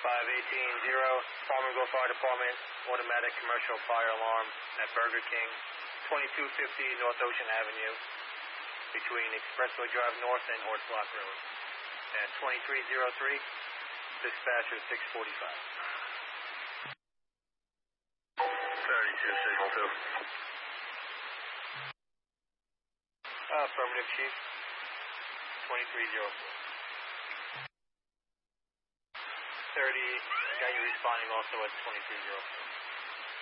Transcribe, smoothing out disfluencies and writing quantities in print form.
Farmingville Fire Department, automatic commercial fire alarm at Burger King, 2250 North Ocean Avenue, between Expressway Drive North and Horse Block Road. At 2303, dispatcher 645. 32, signal 2. Affirmative, Chief. 2304. 30, got you responding also at 2304.